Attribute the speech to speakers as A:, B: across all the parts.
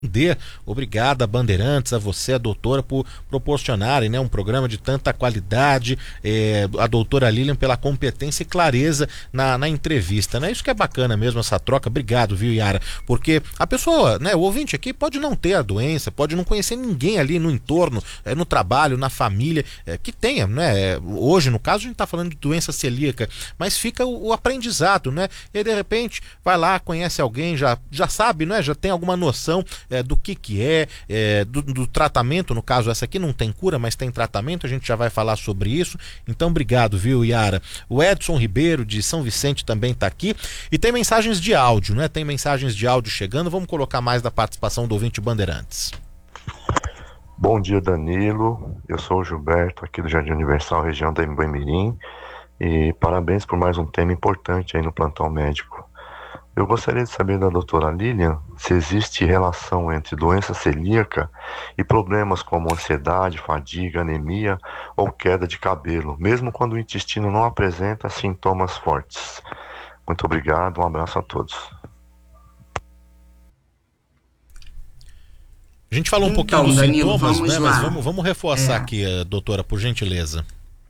A: Obrigado a Bandeirantes, a você, a doutora, por proporcionarem, né, um programa de tanta qualidade, a doutora Lilian pela competência e clareza na entrevista, né? Isso que é bacana mesmo, essa troca. Obrigado, viu, Yara? Porque a pessoa, né, o ouvinte aqui pode não ter a doença, pode não conhecer ninguém ali no entorno, no trabalho, na família, que tenha, né? Hoje, no caso, a gente está falando de doença celíaca, mas fica o aprendizado, né? E aí, de repente, vai lá, conhece alguém, já sabe, né? Já tem alguma noção do que do tratamento. No caso, essa aqui não tem cura, mas tem tratamento, a gente já vai falar sobre isso. Então, obrigado, viu, Yara? O Edson Ribeiro, de São Vicente, também está aqui. E tem mensagens de áudio, né? Tem mensagens de áudio chegando. Vamos colocar mais da participação do ouvinte Bandeirantes.
B: Bom dia, Danilo. Eu sou o Gilberto, aqui do Jardim Universal, região da Embu-Mirim. E parabéns por mais um tema importante aí no plantão médico. Eu gostaria de saber da doutora Lilian se existe relação entre doença celíaca e problemas como ansiedade, fadiga, anemia ou queda de cabelo, mesmo quando o intestino não apresenta sintomas fortes. Muito obrigado, um abraço a todos.
A: A gente falou um pouquinho dos
C: Danilo,
A: sintomas,
C: vamos
A: né?
C: lá.
A: Mas vamos reforçar aqui, doutora, por gentileza.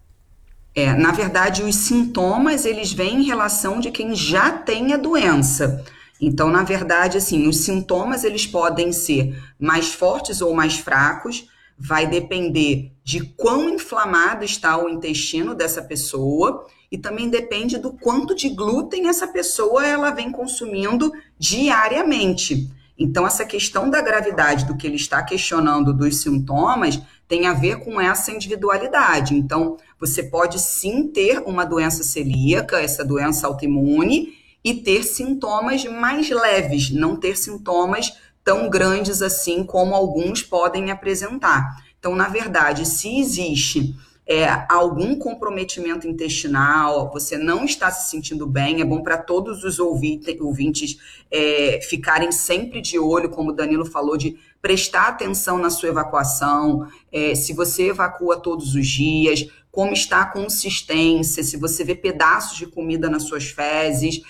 C: Na verdade, os sintomas, eles vêm em relação de quem já tem a doença. Então, na verdade, assim, os sintomas, eles podem ser mais fortes ou mais fracos, vai depender de quão inflamado está o intestino dessa pessoa e também depende do quanto de glúten essa pessoa ela vem consumindo diariamente. Então, essa questão da gravidade do que ele está questionando dos sintomas tem a ver com essa individualidade. Então, você pode sim ter uma doença celíaca, essa doença autoimune, e ter sintomas mais leves, não ter sintomas tão grandes assim como alguns podem apresentar. Então, na verdade, se existe algum comprometimento intestinal, você não está se sentindo bem, é bom para todos os ouvintes ficarem sempre de olho, como o Danilo falou, de prestar atenção na sua evacuação, se você evacua todos os dias, como está a consistência, se você vê pedaços de comida nas suas fezes,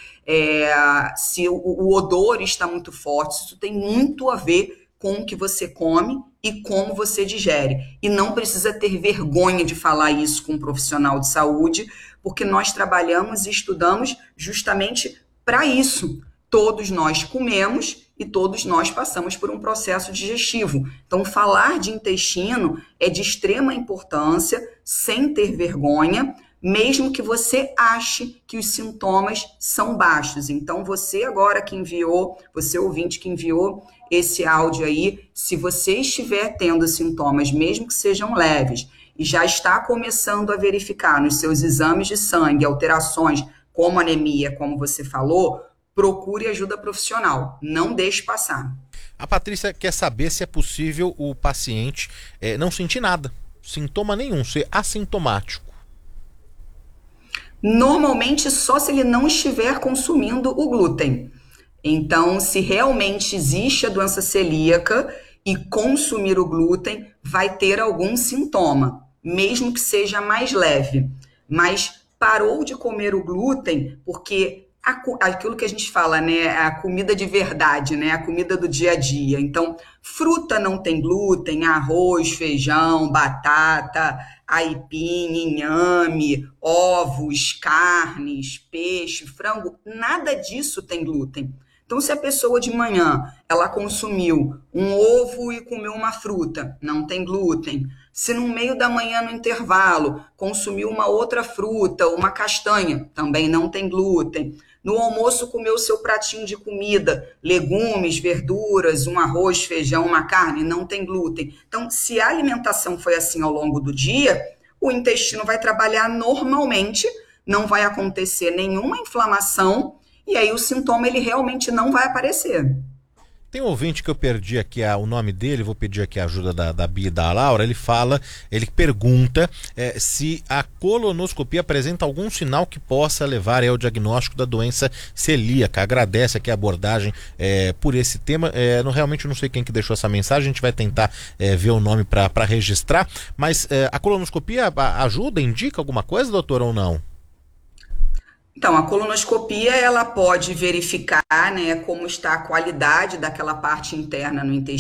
C: se o odor está muito forte, isso tem muito a ver com o que você come e como você digere. E não precisa ter vergonha de falar isso com um profissional de saúde, porque nós trabalhamos e estudamos justamente para isso. Todos nós comemos e todos nós passamos por um processo digestivo. Então, falar de intestino é de extrema importância, sem ter vergonha, mesmo que você ache que os sintomas são baixos. Então, você agora que enviou, você ouvinte que enviou esse áudio aí, se você estiver tendo sintomas, mesmo que sejam leves, e já está começando a verificar nos seus exames de sangue alterações como anemia, como você falou, procure ajuda profissional, não deixe passar.
A: A Patrícia quer saber se é possível o paciente não sentir nada, sintoma nenhum, ser assintomático.
C: Normalmente só se ele não estiver consumindo o glúten. Então, se realmente existe a doença celíaca e consumir o glúten, vai ter algum sintoma, mesmo que seja mais leve. Mas parou de comer o glúten porque aquilo que a gente fala, né, a comida de verdade, né, a comida do dia a dia. Então, fruta não tem glúten, arroz, feijão, batata, aipim, inhame, ovos, carnes, peixe, frango, nada disso tem glúten. Então, se a pessoa de manhã, ela consumiu um ovo e comeu uma fruta, não tem glúten. Se no meio da manhã, no intervalo, consumiu uma outra fruta, uma castanha, também não tem glúten. No almoço, comeu o seu pratinho de comida, legumes, verduras, um arroz, feijão, uma carne, não tem glúten. Então, se a alimentação foi assim ao longo do dia, o intestino vai trabalhar normalmente, não vai acontecer nenhuma inflamação, e aí o sintoma ele realmente não vai aparecer.
A: Tem um ouvinte que eu perdi aqui o nome dele, vou pedir aqui a ajuda da Bia e da Laura. Ele pergunta se a colonoscopia apresenta algum sinal que possa levar ao diagnóstico da doença celíaca. Agradece aqui a abordagem por esse tema. Realmente não sei quem que deixou essa mensagem, a gente vai tentar ver o nome para registrar, mas a colonoscopia ajuda, indica alguma coisa, doutor, ou não?
C: Então, a colonoscopia, ela pode verificar, né, como está a qualidade daquela parte interna no intestino.